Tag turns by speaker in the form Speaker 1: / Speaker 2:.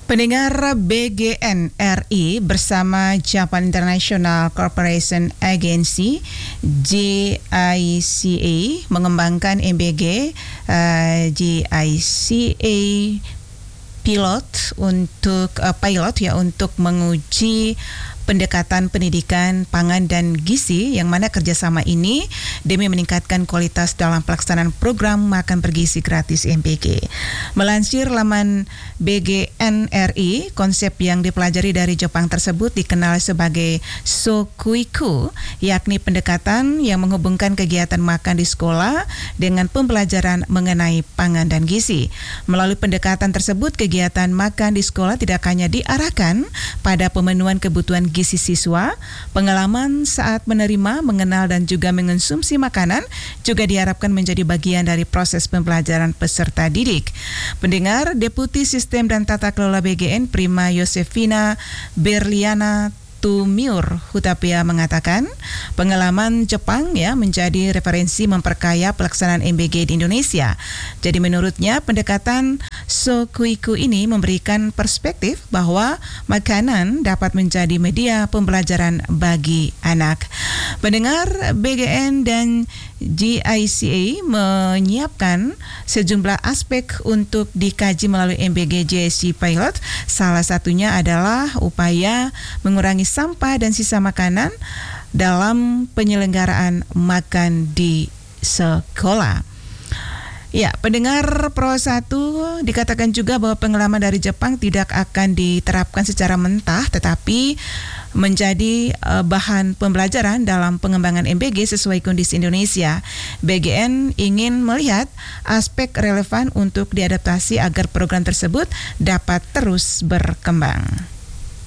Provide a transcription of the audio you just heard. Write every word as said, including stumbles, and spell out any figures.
Speaker 1: Pendengar, B G N R I bersama Japan International Cooperation Agency J I C A mengembangkan M B G uh, J I C A pilot untuk uh, pilot ya untuk menguji pendekatan pendidikan pangan dan gizi, yang mana kerjasama ini demi meningkatkan kualitas dalam pelaksanaan program makan bergizi gratis M B G. Melansir laman B G N R I, konsep yang dipelajari dari Jepang tersebut dikenal sebagai Sokuiku, yakni pendekatan yang menghubungkan kegiatan makan di sekolah dengan pembelajaran mengenai pangan dan gizi. Melalui pendekatan tersebut, kegiatan makan di sekolah tidak hanya diarahkan pada pemenuhan kebutuhan gizi siswa, pengalaman saat menerima, mengenal dan juga mengonsumsi makanan juga diharapkan menjadi bagian dari proses pembelajaran peserta didik. Pendengar, Deputi Sistem dan Tata Kelola B G N Prima Yosefina Berliana Tumiur Hutapea mengatakan pengalaman Jepang ya menjadi referensi memperkaya pelaksanaan M B G di Indonesia. Jadi menurutnya pendekatan Sokuiku ini memberikan perspektif bahwa makanan dapat menjadi media pembelajaran bagi anak. Pendengar, B G N dan J I C A menyiapkan sejumlah aspek untuk dikaji melalui M B G J I C Pilot. Salah satunya adalah upaya mengurangi sampah dan sisa makanan dalam penyelenggaraan makan di sekolah. Ya, pendengar Pro satu, dikatakan juga bahwa pengalaman dari Jepang tidak akan diterapkan secara mentah, tetapi menjadi uh, bahan pembelajaran dalam pengembangan M B G sesuai kondisi Indonesia. B G N ingin melihat aspek relevan untuk diadaptasi agar program tersebut dapat terus berkembang.